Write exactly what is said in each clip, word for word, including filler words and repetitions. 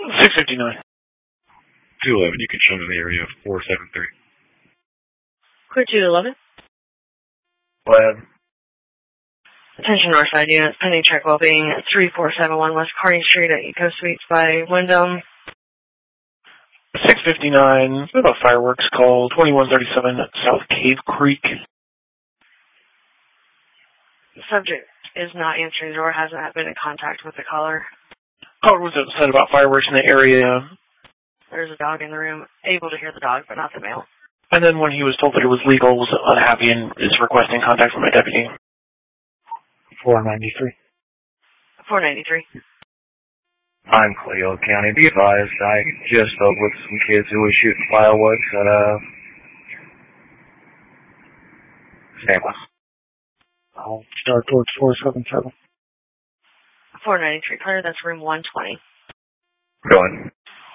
six fifty-nine. two eleven, you can show me the area of four seven three. Clear two eleven. Lab. Attention Northside units, pending check well-being at three four seven one West Kearney Street at Eco Suites by Wyndham. six fifty-nine, we have a fireworks call, twenty-one thirty-seven South Cave Creek. The subject is not answering the door, hasn't been in contact with the caller. Caller was upset about fireworks in the area. There's a dog in the room, able to hear the dog, but not the male. And then when he was told that it was legal, was unhappy and is requesting contact from my deputy. four ninety-three. four ninety-three. I'm Cleo County. Be advised, I just spoke with some kids who were shooting fireworks at, uh, Stanley. I'll start towards four seven seven. four ninety-three, clear, that's room one twenty. Go on.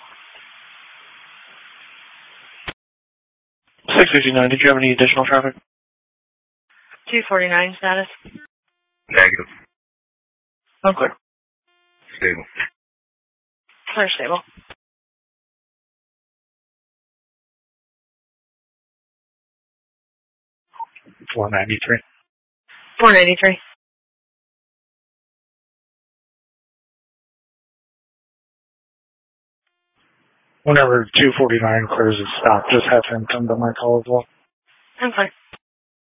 six fifty-nine, did you have any additional traffic? two forty-nine status. Negative. I'm clear. Stable. Clear, stable. four ninety-three. four ninety-three. Whenever two forty-nine clears its stop, just have him come to my call as well. I'm clear.